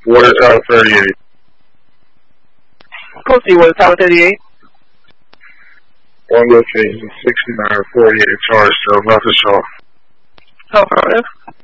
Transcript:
Water Tower 38. Proceed, Water Tower 38. On location 6948 Charles Street, North Shaw. Affirmative.